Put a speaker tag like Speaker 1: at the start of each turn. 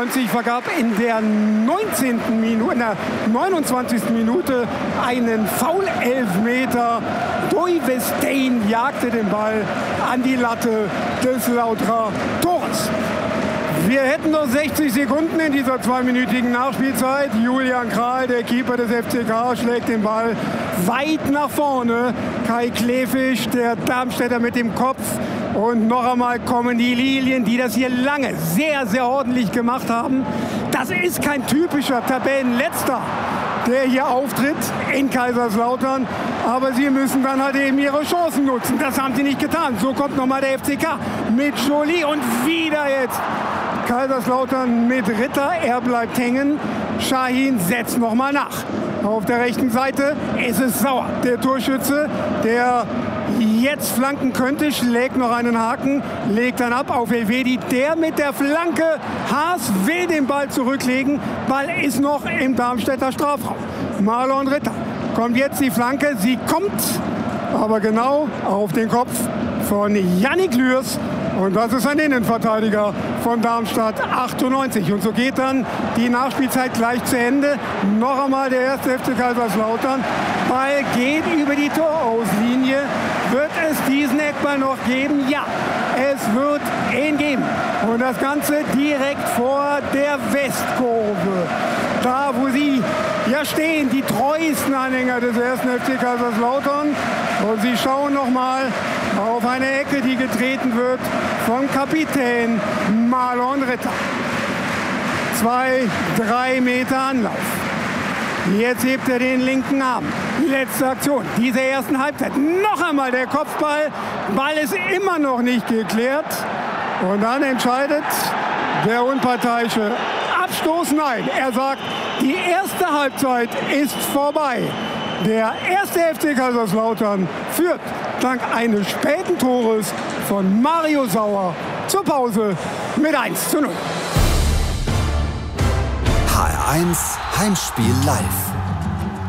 Speaker 1: 98 vergab in der 29. Minute einen Foul-Elfmeter. Doi Stein jagte den Ball an die Latte des Lauterer Tores. Wir hätten noch 60 Sekunden in dieser 2-minütigen Nachspielzeit. Julian Kral, der Keeper des FCK, schlägt den Ball weit nach vorne. Kai Klefisch, der Darmstädter, mit dem Kopf. Und noch einmal kommen die Lilien, die das hier lange sehr, sehr ordentlich gemacht haben. Das ist kein typischer Tabellenletzter, der hier auftritt in Kaiserslautern. Aber sie müssen dann halt eben ihre Chancen nutzen. Das haben sie nicht getan. So kommt nochmal der FCK mit Joly und wieder jetzt Kaiserslautern mit Ritter. Er bleibt hängen. Şahin setzt nochmal nach. Auf der rechten Seite ist es Sauer, der Torschütze, der jetzt flanken könnte, schlägt noch einen Haken, legt dann ab auf Elvedi, der mit der Flanke. Haas will den Ball zurücklegen. Ball ist noch im Darmstädter Strafraum. Marlon Ritter kommt jetzt die Flanke. Sie kommt aber genau auf den Kopf von Yannick Lührs. Und das ist ein Innenverteidiger von Darmstadt 98. Und so geht dann die Nachspielzeit gleich zu Ende. Noch einmal der erste FC Kaiserslautern. Ball geht über die Torauslinie. Wird es diesen Eckball noch geben? Ja, es wird ihn geben. Und das Ganze direkt vor der Westkurve. Da, wo sie ja stehen, die treuesten Anhänger des ersten FC Kaiserslautern. Und sie schauen noch mal auf eine Ecke, die getreten wird vom Kapitän Marlon Ritter. 2-3 Meter Anlauf. Jetzt hebt er den linken Arm. Letzte Aktion dieser ersten Halbzeit. Noch einmal der Kopfball. Ball ist immer noch nicht geklärt. Und dann entscheidet der Unparteiische. Abstoß, nein. Er sagt, die erste Halbzeit ist vorbei. Der erste FC Kaiserslautern führt dank eines späten Tores von Mario Sauer zur Pause mit 1:0.
Speaker 2: HR1 Heimspiel live.